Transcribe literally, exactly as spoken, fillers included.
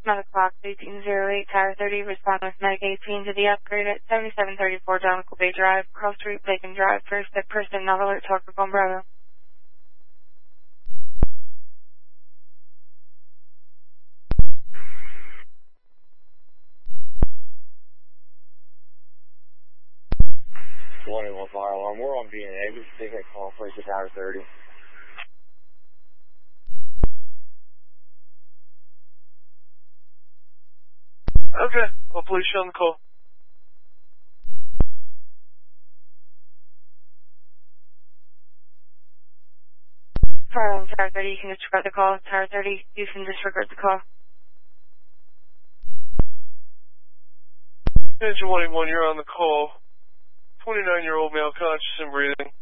Medical clock eighteen oh eight, Tower thirty, respond with Medic eighteen to the upgrade at seventy-seven thirty-four Donegal Bay Drive, Cross Street, Bacon Drive, first at person, not alert, Talker Phone Bravo. one one fire alarm, we're on B N A, we're just taking a call for Tower thirty. Okay, I'll police you on the call. Fire on Tower thirty, you can disregard the call. Tower thirty, you can disregard the call. Engine one eight one, you're on the call. twenty-nine-year-old male, conscious and breathing.